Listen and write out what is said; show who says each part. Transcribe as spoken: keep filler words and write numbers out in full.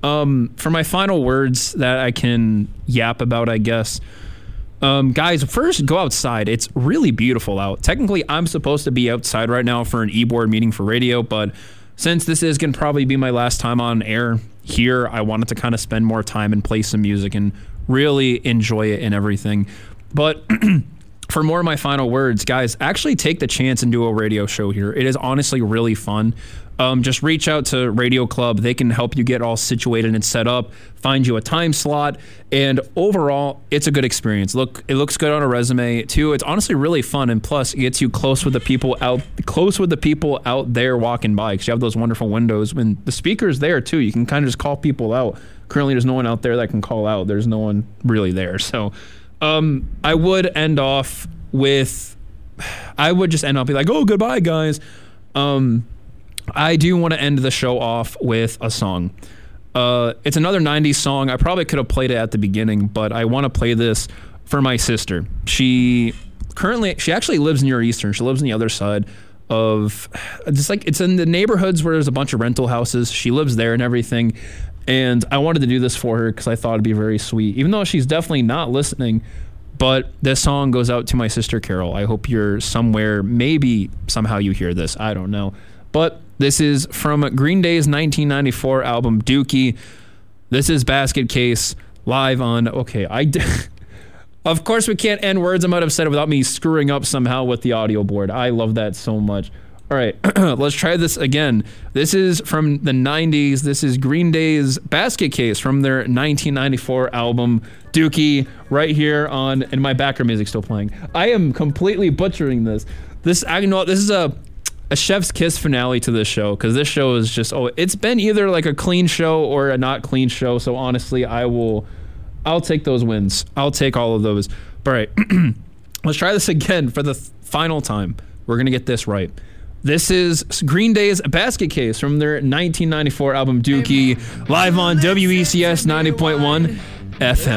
Speaker 1: Um, for my final words that I can yap about, I guess. Um, guys, first, go outside. It's really beautiful out. Technically, I'm supposed to be outside right now for an e-board meeting for radio, but since this is going to probably be my last time on air here, I wanted to kind of spend more time and play some music and really enjoy it and everything. But for more of my final words, guys, actually take the chance and do a radio show here. It is honestly really fun. Um, just reach out to Radio Club. They can help you get all situated and set up, find you a time slot, and overall, it's a good experience. Look, it looks good on a resume too. It's honestly really fun, and plus, it gets you close with the people out, close with the people out there walking by. Because you have those wonderful windows. When the speaker's there too, you can kind of just call people out. Currently, there's no one out there that can call out. There's no one really there. So, um, I would end off with, I would just end up be like, oh, goodbye, guys. Um. I do want to end the show off with a song. Uh, it's another nineties song. I probably could have played it at the beginning, but I want to play this for my sister. She currently, she actually lives near Eastern. She lives on the other side of, just like, it's in the neighborhoods where there's a bunch of rental houses. She lives there and everything. And I wanted to do this for her because I thought it'd be very sweet, even though she's definitely not listening. But this song goes out to my sister, Carol. I hope you're somewhere, maybe somehow you hear this. I don't know. But this is from Green Day's nineteen ninety-four album, Dookie. This is Basket Case, live on, okay, I d- of course we can't end words. I might have said it without me screwing up somehow with the audio board. I love that so much. All right, let's try this again. This is from the nineties. This is Green Day's Basket Case from their nineteen ninety-four album, Dookie, right here on, and my background music's still playing. I am completely butchering this. This, I know, this is a, a chef's kiss finale to this show, because this show is just, oh, it's been either like a clean show or a not clean show. So honestly, I will, I'll take those wins. I'll take all of those. All right, let's try this again for the th- final time. We're going to get this right. This is Green Day's Basket Case from their nineteen ninety-four album, Dookie, live on W E C S ninety point one F M.